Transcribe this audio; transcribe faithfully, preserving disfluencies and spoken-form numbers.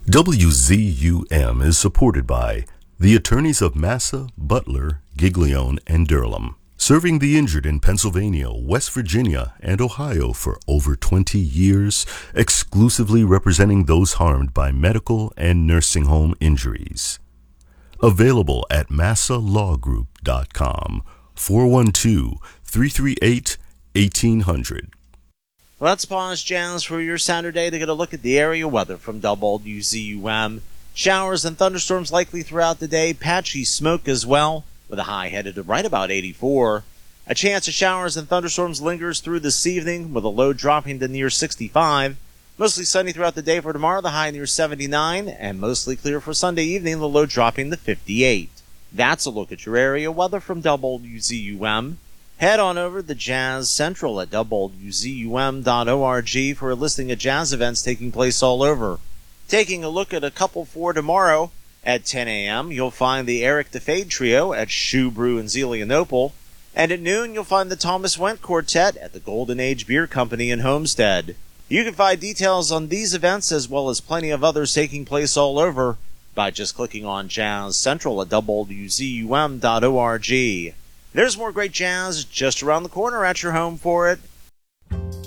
W Z U M is supported by the attorneys of Massa, Butler, Giglione, and Durham, serving the injured in Pennsylvania, West Virginia, and Ohio for over twenty years, exclusively representing those harmed by medical and nursing home injuries. Available at massa law group dot com, four one two, three three eight, one eight zero zero. Let's pause Jazz for your Saturday to get a look at the area weather from W Z U M. Showers and thunderstorms likely throughout the day, patchy smoke as well, with a high headed to right about eighty-four. A chance of showers and thunderstorms lingers through this evening, with a low dropping to near sixty-five. Mostly sunny throughout the day for tomorrow, the high near seventy-nine, and mostly clear for Sunday evening, the low dropping to fifty-eight. That's a look at your area weather from W Z U M. Head on over to Jazz Central at W Z U M dot org for a listing of jazz events taking place all over. Taking a look at a couple for tomorrow, at ten a.m. you'll find the Eric DeFade Trio at Shoe Brew in Zelienople, and at noon you'll find the Thomas Went Quartet at the Golden Age Beer Company in Homestead. You can find details on these events as well as plenty of others taking place all over by just clicking on Jazz Central at W Z U M dot org. There's more great jazz just around the corner at your home for it.